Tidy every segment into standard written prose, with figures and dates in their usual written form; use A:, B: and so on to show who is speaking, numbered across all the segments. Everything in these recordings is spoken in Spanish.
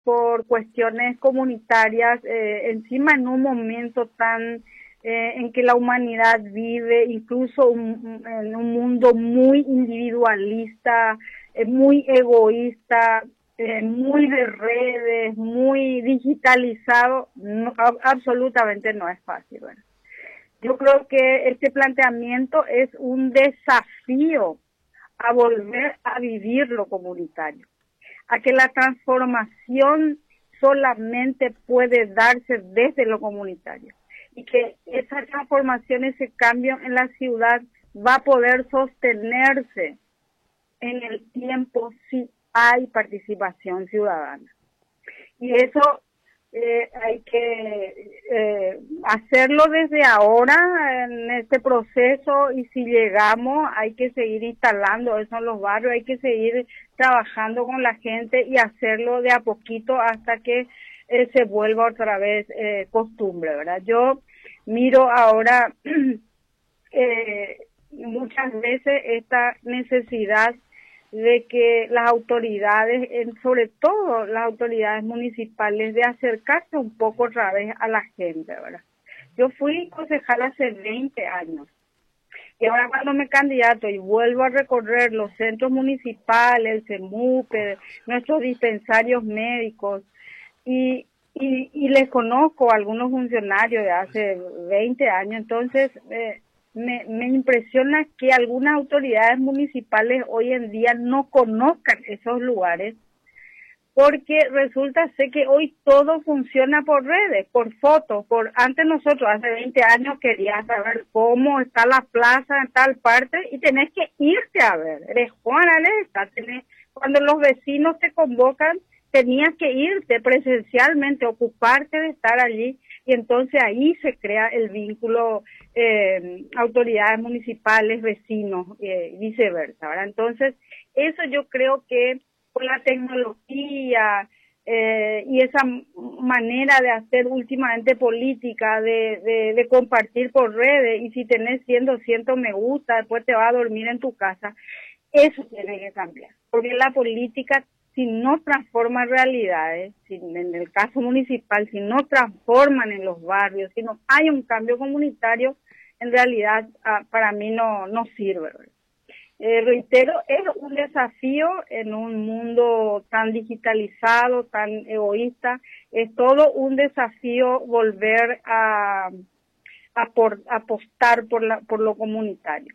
A: por cuestiones comunitarias, encima en un momento tan en que la humanidad vive incluso en un mundo muy individualista, muy egoísta, muy de redes, muy digitalizado, no, absolutamente no es fácil. Bueno, yo creo que este planteamiento es un desafío a volver a vivir lo comunitario, a que la transformación solamente puede darse desde lo comunitario y que esa transformación, ese cambio en la ciudad va a poder sostenerse en el tiempo si hay participación ciudadana. Y eso hay que hacerlo desde ahora en este proceso, y si llegamos hay que seguir instalando eso en los barrios, hay que seguir trabajando con la gente y hacerlo de a poquito hasta que se vuelva otra vez costumbre, ¿verdad? Yo miro ahora muchas veces esta necesidad de que las autoridades, sobre todo las autoridades municipales, de acercarse un poco otra vez a la gente, ¿verdad? Yo fui concejal hace 20 años y ahora cuando me candidato y vuelvo a recorrer los centros municipales, el CEMUPE, nuestros dispensarios médicos, y les conozco a algunos funcionarios de hace 20 años, entonces me impresiona que algunas autoridades municipales hoy en día no conozcan esos lugares, porque resulta ser que hoy todo funciona por redes, por fotos, antes nosotros hace 20 años querías saber cómo está la plaza en tal parte y tenés que irte a ver, eres Juan Alesta, cuando los vecinos te convocan tenías que irte presencialmente, ocuparte de estar allí, y entonces ahí se crea el vínculo autoridades municipales, vecinos, viceversa, ¿verdad? Entonces, eso yo creo que con la tecnología y esa manera de hacer últimamente política, de compartir por redes, y si tenés 100, 200 me gusta, después te vas a dormir en tu casa, eso tiene que cambiar, porque la política, si no transforma realidades, si en el caso municipal, si no transforman en los barrios, si no hay un cambio comunitario, en realidad para mí no sirve. Reitero, es un desafío en un mundo tan digitalizado, tan egoísta, es todo un desafío volver a apostar por lo comunitario.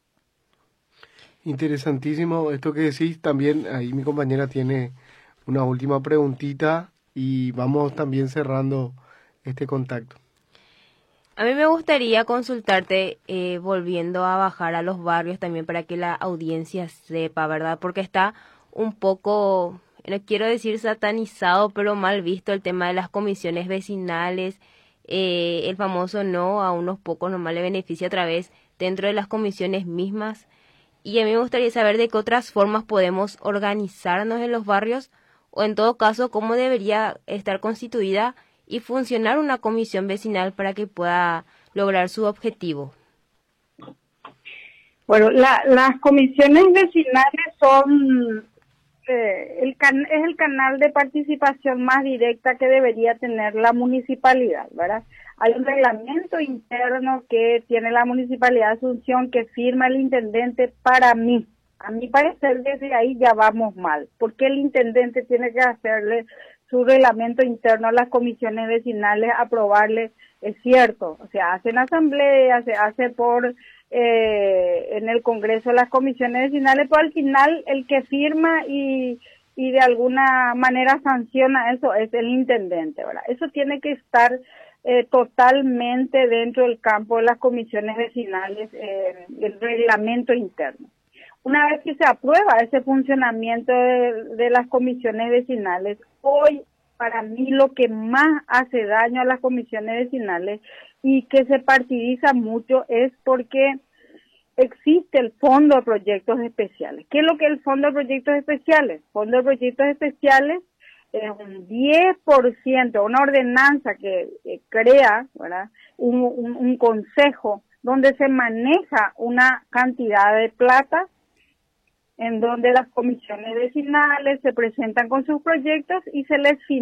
B: Interesantísimo esto que decís. También ahí mi compañera tiene una última preguntita y vamos también cerrando este contacto.
C: A mí me gustaría consultarte, volviendo a bajar a los barrios también para que la audiencia sepa, ¿verdad? Porque está un poco, no quiero decir satanizado, pero mal visto el tema de las comisiones vecinales, el famoso no, a unos pocos nomás le beneficia otra vez dentro de las comisiones mismas. Y a mí me gustaría saber de qué otras formas podemos organizarnos en los barrios, o en todo caso, cómo debería estar constituida y funcionar una comisión vecinal para que pueda lograr su objetivo.
A: Bueno, las comisiones vecinales son es el canal de participación más directa que debería tener la municipalidad, ¿verdad? Hay un reglamento interno que tiene la Municipalidad de Asunción que firma el intendente. Para mí, a mi parecer, desde ahí ya vamos mal, porque el intendente tiene que hacerle su reglamento interno a las comisiones vecinales, aprobarle, es cierto, o sea, hacen asamblea, se hace por en el Congreso las comisiones vecinales, pero al final el que firma y de alguna manera sanciona eso es el intendente, ¿verdad? Eso tiene que estar totalmente dentro del campo de las comisiones vecinales, el reglamento interno. Una vez que se aprueba ese funcionamiento de las comisiones vecinales, hoy para mí lo que más hace daño a las comisiones vecinales y que se partidiza mucho es porque existe el Fondo de Proyectos Especiales. ¿Qué es lo que es el Fondo de Proyectos Especiales? Fondo de Proyectos Especiales es un 10%, una ordenanza que crea, ¿verdad?, un consejo donde se maneja una cantidad de plata en donde las comisiones vecinales se presentan con sus proyectos y se les